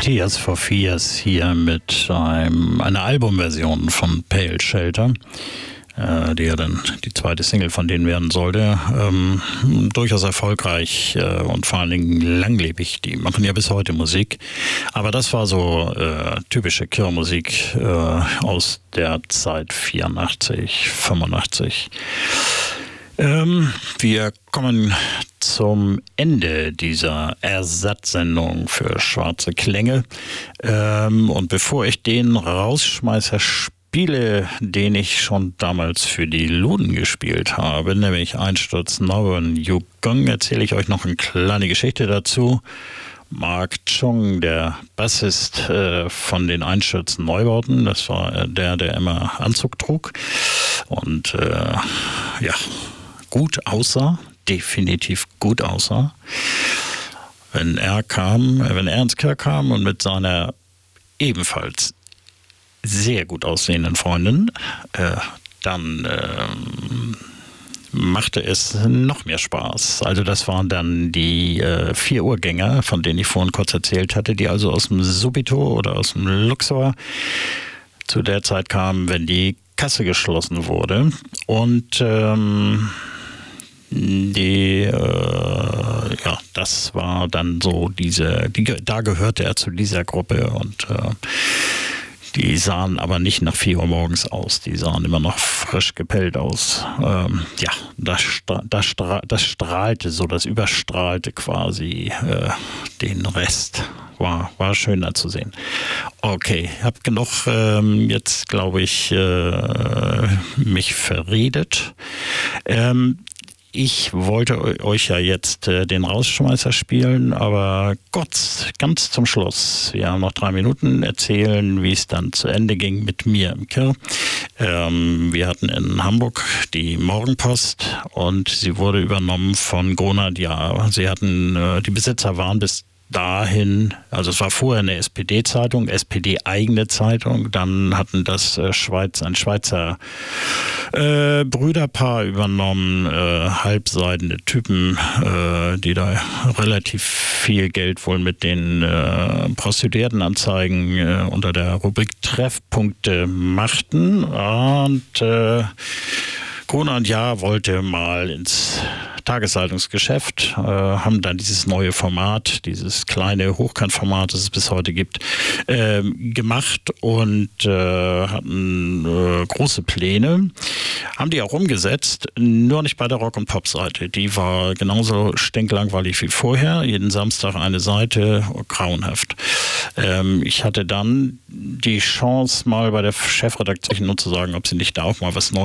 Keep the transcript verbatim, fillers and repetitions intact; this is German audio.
Tears for Fears hier mit einem, einer Albumversion von Pale Shelter, äh, die ja dann die zweite Single von denen werden sollte. Ähm, durchaus erfolgreich äh, und vor allen Dingen langlebig. Die machen ja bis heute Musik. Aber das war so äh, typische Cure-Musik äh, aus der Zeit vierundachtzig, fünfundachtzig. Ähm, wir kommen zum Ende dieser Ersatzsendung für Schwarze Klänge. Ähm, und bevor ich den Rausschmeißer spiele, den ich schon damals für die Luden gespielt habe, nämlich Einsturz Northern Yukon, erzähle ich euch noch eine kleine Geschichte dazu. Mark Chung, der Bassist äh, von den Einstürzen Neubauten, das war äh, der, der immer Anzug trug und äh, ja, gut aussah, definitiv gut aussah. Wenn er kam, wenn er ins Chor kam und mit seiner ebenfalls sehr gut aussehenden Freundin, äh, dann ähm, machte es noch mehr Spaß. Also das waren dann die äh, vier Uhrgänger, von denen ich vorhin kurz erzählt hatte, die also aus dem Subito oder aus dem Luxor zu der Zeit kamen, wenn die Kasse geschlossen wurde. Und ähm, die, äh, ja, das war dann so diese, die, da gehörte er zu dieser Gruppe und äh, die sahen aber nicht nach vier Uhr morgens aus, die sahen immer noch frisch gepellt aus. Ähm, ja, das, das, stra- das strahlte so, das überstrahlte quasi äh, den Rest. War, war schöner zu sehen. Okay, ich habe genug ähm, jetzt, glaube ich, äh, mich verredet. Ähm, Ich wollte euch ja jetzt äh, den Rausschmeißer spielen, aber Gott, ganz zum Schluss, wir haben noch drei Minuten, erzählen, wie es dann zu Ende ging mit mir im Chor. Ähm, wir hatten in Hamburg die Morgenpost und sie wurde übernommen von Gronadiar. Sie hatten, äh, die Besitzer waren bis dahin, also es war vorher eine S P D-Zeitung, S P D-eigene Zeitung, dann hatten das äh, Schweiz, ein Schweizer äh, Brüderpaar übernommen, äh, halbseidene Typen, äh, die da relativ viel Geld wohl mit den äh, Prostituiertenanzeigen äh, unter der Rubrik Treffpunkte machten und äh, Gronadiar wollte mal ins Tageszeitungsgeschäft, äh, haben dann dieses neue Format, dieses kleine Hochkantformat, das es bis heute gibt, äh, gemacht und äh, hatten äh, große Pläne. Haben die auch umgesetzt, nur nicht bei der Rock- und Pop-Seite. Die war genauso stinklangweilig wie vorher. Jeden Samstag eine Seite, grauenhaft. Ähm, ich hatte dann die Chance, mal bei der Chefredaktion zu sagen, ob sie nicht da auch mal was Neues